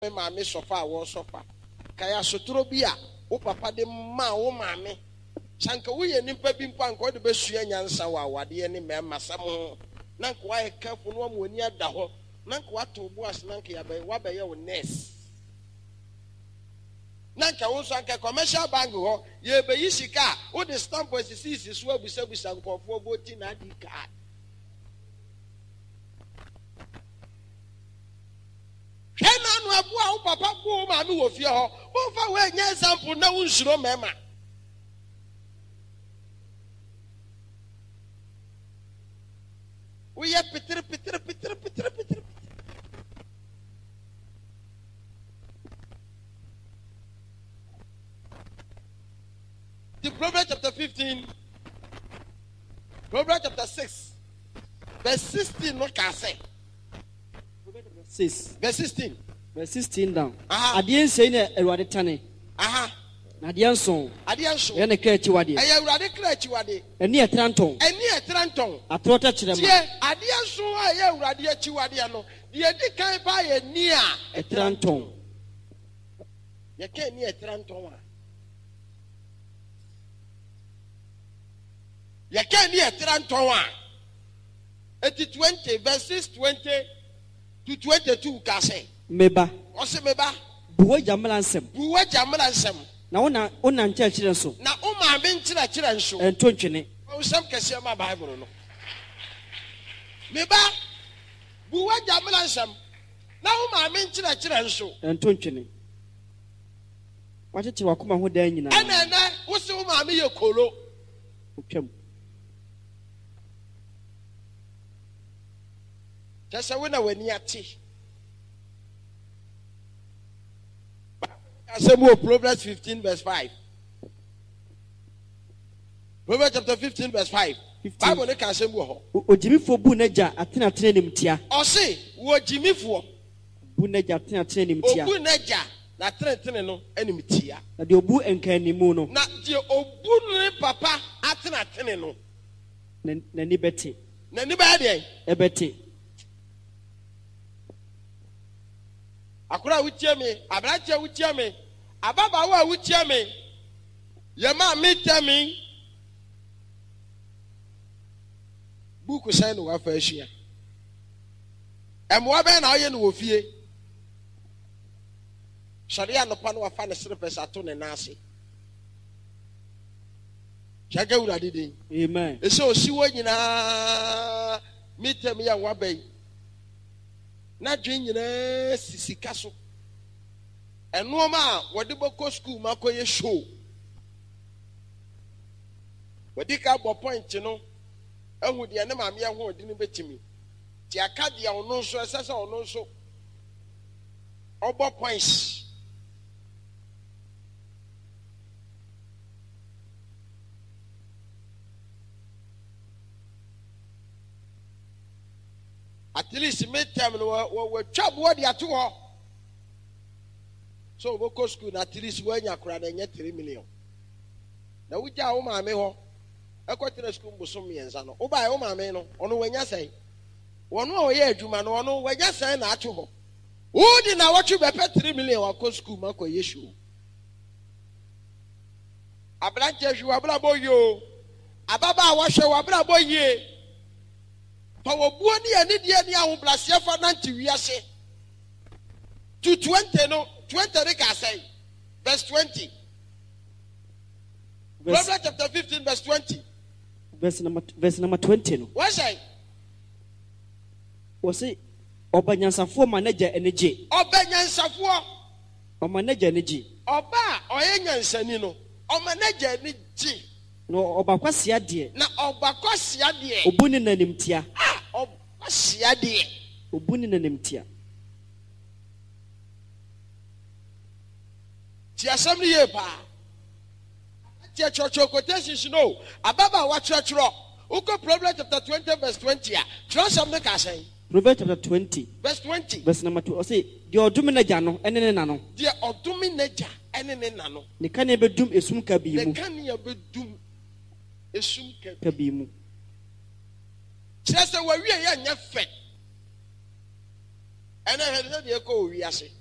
Mammy sofa or sofa. Kaya sotrobia, o papa de ma o mammy. Sanka we and Nimpa Bimpan go to be Suyan Sawa, what the enemy Massamo. Nank why a careful one when you the hole. Nank what to was Nanky about what by your nest. Nanka also a commercial bank ho, ye be Yisika, what the stamp was is where we said we sang for voting at the card. Kenan wa papa bo ma mi wo fie ho bo fa we nya example na unsuro mema we ya peter the Proverbs chapter 15 Proverbs chapter 6 verse 16 no can say 6 verse 16 verse 16 down. Adian say na Erwade tane. Na adian so. Ya na kra chiwade. Aya Erwade kra chiwade. Eni etranton. Atrota chirema. Tie adian so aya Erwade chiwade no. De edi kan ba ye ni a etranton. Ye kan ni etranton a. Ye kan ni etranton a. 20 verses 20 to 22 ka say. Meba. Ose meba. Buwe jamalansem. Na ona nchachire nso. Na o ma me nchira nso. Ento ntwene. O sam kese ma Bible no. Meba. Buwe jamalansem. Na o ma me nchira nso. Ento ntwene. Watete wakoma ho dan nyina. Ana wo se o ma me ye kolo. Opwam. Just when I went near tea. Proverbs 15 verse 5. Proverbs chapter 15 verse 5. Bible ne kan semu ho. Ojimifo bu naja atena nimtia. O se wo jimifo bu naja atena nimtia. Obu naja na atena no animtia. Na de obu enkanimu no. Na de obu ne papa atena no. Na ni beti. Na ni ba de. Ebeti. Akura wutie me, abrache wutie me, ababa wa wutie me. Yema mita me. Buku sai no wa fa ahia. Emwa be na oye no wo fie. Sharia no pa no wa fa ne srepes ato ne nase. Jaga urade den. Amen. Ese osiwo nyina mita me ya wa bai. Na dwen nyina sisika so enoma a wode boko school makoye show wodi ka bo point no ehu de ne maame ehu odi ne betimi ti aka de ono nso esese ono nso obo points at least midterm no we twabo de ato ho so we go school at least we nya kura na nya 3 million na wuja wo maame ho ekotere school bosom yenza no wo ba wo maame no ono wanya sai wono o ye adwuma no ono wanya sai na ato ho wo di na watwe be 3 million wa ko school mako yeshu abrante hwe abra boyo ababa wa hwe wa abra boye Power buoni ani dia ni ahu blasia fa nanti wiase to 20 no 20 re ka say verse 20 Proverbs chapter 15 verse 20 verse number 20 no what say say obanyansafo manager energy obanyansafo o manager energy oba oyenyansani no o manager energy no obakwasia de na obakwasia de obuni nanimtia obakwasia de obuni nanimtia ti asem ye pa ti chocho quotations no ababa wa churchro uko Proverbs chapter 20 verse 20 a trust am ka say Proverbs chapter 20 verse 20 verse number 2 o say de odum naja no ene ne nano de odum naja ene ne nano ne kan e bedum esum ka bi mu ne kan e bedum esum ka bi mu Chese wa wie ya nya fe ene he de ko wi ase